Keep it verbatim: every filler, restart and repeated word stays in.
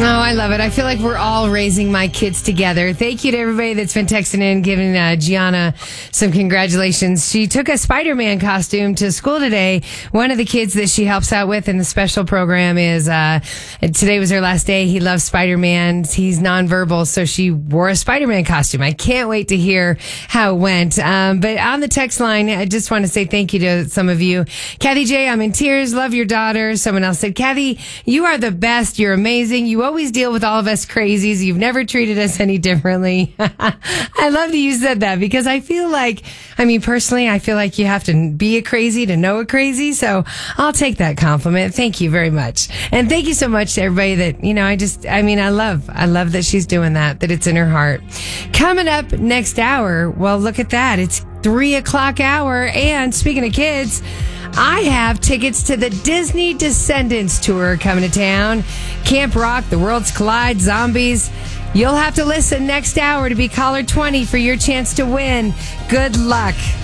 Oh, I love it. I feel like we're all raising my kids together. Thank you to everybody that's been texting in, giving uh, Gianna some congratulations. She took a Spider-Man costume to school today. One of the kids that she helps out with in the special program is, uh, today was her last day. He loves Spider-Man. He's nonverbal, so she wore a Spider-Man costume. I can't wait to hear how it went. Um, but on the text line, I just want to say thank you to some of you. Kathy J, I'm in tears. Love your daughter. Someone else said, Kathy, you are the best. You're amazing. You always deal with all of us crazies. You've never treated us any differently. I love that you said that because I feel like, I mean, personally, I feel like you have to be a crazy to know a crazy. So I'll take that compliment. Thank you very much. And thank you so much to everybody that, you know, I just, I mean, I love, I love that she's doing that, that it's in her heart. Coming up next hour, well, look at that. It's three o'clock hour. And speaking of kids, I have tickets to the Disney Descendants Tour coming to town. Camp Rock, The Worlds Collide, Zombies. You'll have to listen next hour to be caller twenty for your chance to win. Good luck.